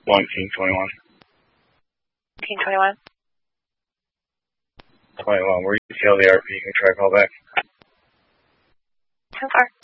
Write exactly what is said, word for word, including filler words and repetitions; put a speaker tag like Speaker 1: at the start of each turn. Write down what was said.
Speaker 1: One King twenty-one.
Speaker 2: King twenty-one.
Speaker 1: twenty-one. Where you tell the R P, you can try call back.
Speaker 2: ten four.